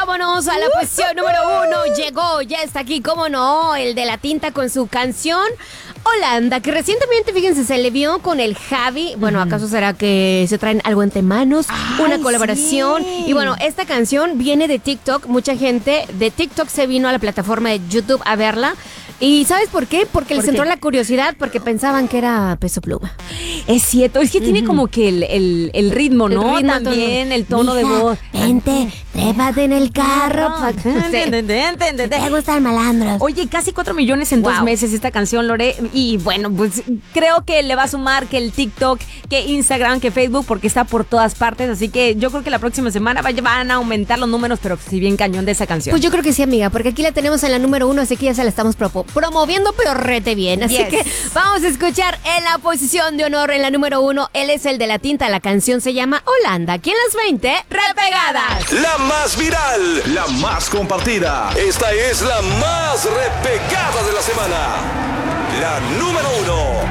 vámonos a la posición número 1. Llegó, ya está aquí, cómo no, el de la tinta con su canción Holanda, que recientemente, fíjense, se le vio con el Javi. Bueno, ¿acaso será que se traen algo entre manos? Una colaboración. Sí. Y bueno, esta canción viene de TikTok. Mucha gente de TikTok se vino a la plataforma de YouTube a verla. ¿Y sabes por qué? Porque les entró la curiosidad, porque pensaban que era Peso Pluma. Es cierto, es que tiene como que el ritmo, ¿no? El ritmo, también el tono de Mija, voz. Vente, trépate en el carro. Te gustan malandros. Oye, casi 4 millones en 2 Wow. meses esta canción, Lore. Y bueno, pues creo que le va a sumar que el TikTok, que Instagram, que Facebook, porque está por todas partes. Así que yo creo que la próxima semana van a aumentar los números, pero si bien cañón de esa canción. Pues yo creo que sí, amiga, porque aquí la tenemos en la número 1, así que ya se la estamos promoviendo, pero rete bien. Así que vamos a escuchar en la posición de honor, en la número 1. Él es el de la tinta, la canción se llama Holanda. Aquí en las 20 repegadas. La más viral, la más compartida. Esta es la más repegada de la semana. La número 1.